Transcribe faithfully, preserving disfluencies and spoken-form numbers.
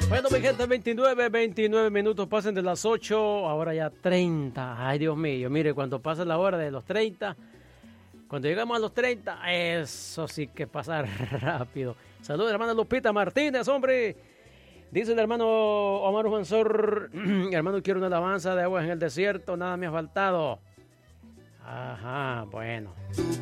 Bueno, mi gente, veintinueve, veintinueve minutos pasen de las ocho, ahora ya treinta. Ay, Dios mío, mire, cuando pasa la hora de los treinta, cuando llegamos a los treinta, eso sí que pasa rápido. Saludos, hermana Lupita Martínez, hombre. Dice el hermano Omar Mansor, hermano, quiero una alabanza de aguas en el desierto, nada me ha faltado. Ajá, bueno.